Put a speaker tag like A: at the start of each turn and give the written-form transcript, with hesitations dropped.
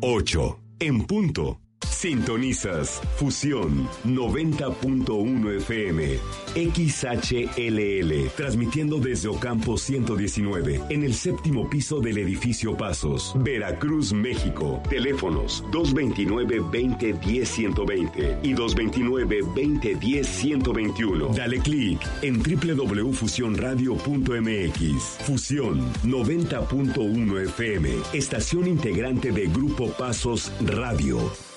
A: 8 en punto. Sintonizas Fusión 90.1 FM, XHLL, transmitiendo desde Ocampo 119, en el séptimo piso del edificio Pasos, Veracruz, México. Teléfonos 229-2010-120 y 229-2010-121. Dale clic en www.fusionradio.mx. Fusión 90.1 FM, estación integrante de Grupo Pasos Radio.